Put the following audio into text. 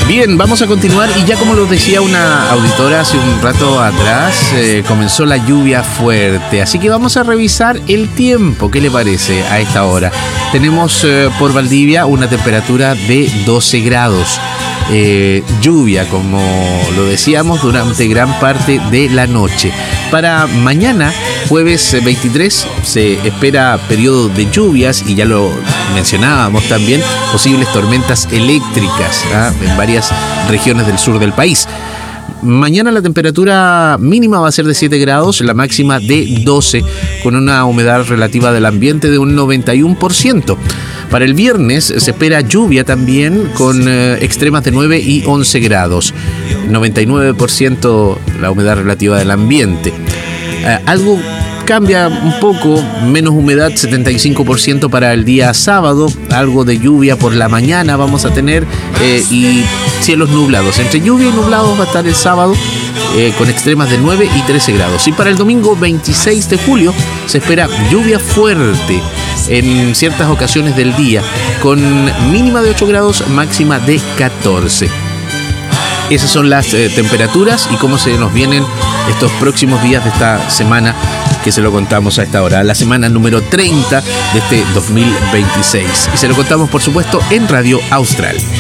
Bien, vamos a continuar y ya como lo decía una auditora hace un rato atrás, comenzó la lluvia fuerte, así que vamos a revisar el tiempo. ¿Qué le parece a esta hora? Tenemos por Valdivia una temperatura de 12 grados. Lluvia, como lo decíamos, durante gran parte de la noche. Para mañana, jueves 23, se espera periodo de lluvias y ya lo mencionábamos también, posibles tormentas eléctricas en varias regiones del sur del país. Mañana la temperatura mínima va a ser de 7 grados, la máxima de 12, con una humedad relativa del ambiente de un 91%. Para el viernes se espera lluvia también, con extremas de 9 y 11 grados. 99% la humedad relativa del ambiente. Algo cambia un poco, menos humedad, 75% para el día sábado, algo de lluvia por la mañana vamos a tener y cielos nublados. Entre lluvia y nublados va a estar el sábado con extremas de 9 y 13 grados. Y para el domingo 26 de julio se espera lluvia fuerte en ciertas ocasiones del día, con mínima de 8 grados, máxima de 14. Esas son las temperaturas y cómo se nos vienen estos próximos días de esta semana que se lo contamos a esta hora, la semana número 30 de este 2026. Y se lo contamos, por supuesto, en Radio Austral.